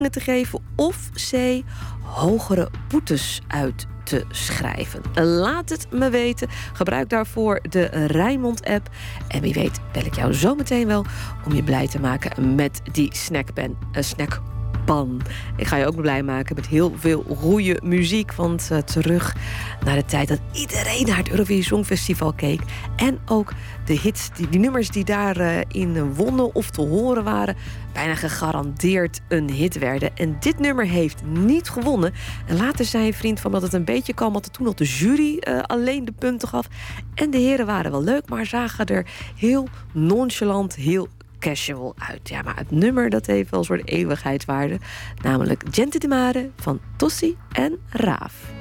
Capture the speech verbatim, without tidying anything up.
te geven of C. hogere boetes uit te schrijven. Laat het me weten. Gebruik daarvoor de Rijnmond-app. En wie weet bel ik jou zo meteen wel om je blij te maken met die snackpen, uh, snackpan. Ik ga je ook blij maken met heel veel goede muziek. Want uh, terug naar de tijd dat iedereen naar het Eurovisie Songfestival keek. En ook de hits, die, die nummers die daarin uh, wonnen of te horen waren, bijna gegarandeerd een hit werden. En dit nummer heeft niet gewonnen. En later zei een vriend van dat het een beetje kwam, want toen nog de jury uh, alleen de punten gaf. En de heren waren wel leuk, maar zagen er heel nonchalant, heel casual uit. Ja, maar het nummer dat heeft wel een soort eeuwigheidswaarde. Namelijk Gente di Mare van Tossi en Raaf.